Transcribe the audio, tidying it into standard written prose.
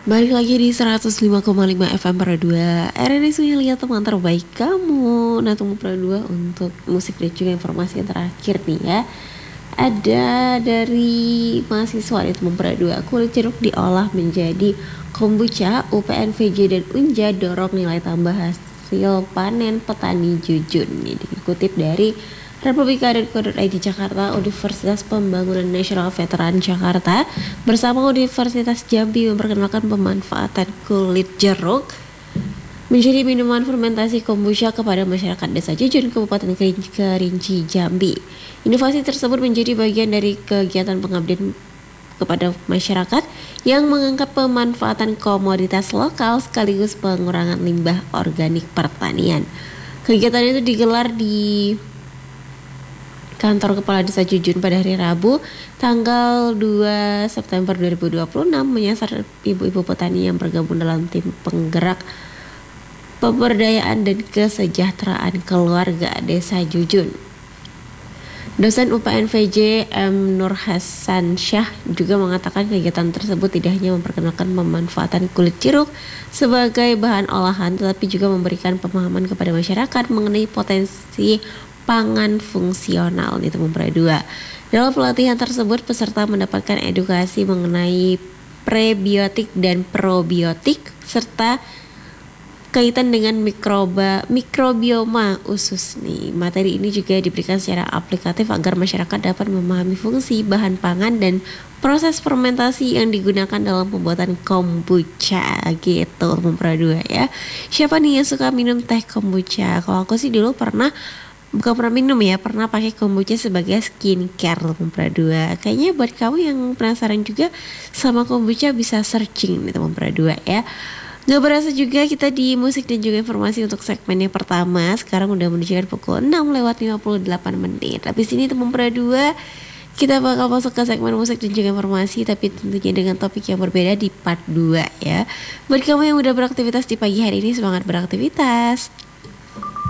Balik lagi di 105,5 FM Pro 2 RRI lihat teman terbaik kamu. Nah, tunggu Pro 2 untuk musik dan juga informasi yang terakhir nih ya. Ada dari mahasiswa di teman Pro 2, kulit jeruk diolah menjadi kombucha. UPN VJ dan Unja dorong nilai tambah hasil panen petani Jujun. Ini dikutip dari Republika.co.id Jakarta. Universitas Pembangunan Nasional Veteran Jakarta bersama Universitas Jambi memperkenalkan pemanfaatan kulit jeruk menjadi minuman fermentasi kombucha kepada masyarakat Desa Jujun, Kabupaten Kerinci, Jambi. Inovasi tersebut menjadi bagian dari kegiatan pengabdian kepada masyarakat yang mengangkat pemanfaatan komoditas lokal sekaligus pengurangan limbah organik pertanian. Kegiatan itu digelar di Kantor Kepala Desa Jujun pada hari Rabu, tanggal 2 September 2026 menyasar ibu-ibu petani yang bergabung dalam tim penggerak pemberdayaan dan kesejahteraan keluarga Desa Jujun. Dosen UPN VJ M. Nur Hasan Syah juga mengatakan kegiatan tersebut tidak hanya memperkenalkan pemanfaatan kulit jeruk sebagai bahan olahan, tetapi juga memberikan pemahaman kepada masyarakat mengenai potensi pangan fungsional di Tembung Pra 2. Dalam pelatihan tersebut, peserta mendapatkan edukasi mengenai prebiotik dan probiotik serta kaitan dengan mikrobioma usus nih. Materi ini juga diberikan secara aplikatif agar masyarakat dapat memahami fungsi bahan pangan dan proses fermentasi yang digunakan dalam pembuatan kombucha gitu. Tembung Pra 2 ya. Siapa nih yang suka minum teh kombucha? Kalau aku sih dulu bukan pernah minum ya, pernah pakai kombucha sebagai skincare Tembung Pra 2. Kayaknya buat kamu yang penasaran juga sama kombucha bisa searching nih Tembung Pra 2 ya. Gak berasa juga kita di musik dan juga informasi untuk segmen yang pertama. Sekarang udah menunjukkan pukul 6:58 menit. Habis ini Tembung Pra 2 kita bakal masuk ke segmen musik dan juga informasi, tapi tentunya dengan topik yang berbeda di part 2 ya. Buat kamu yang udah beraktivitas di pagi hari ini, semangat beraktivitas.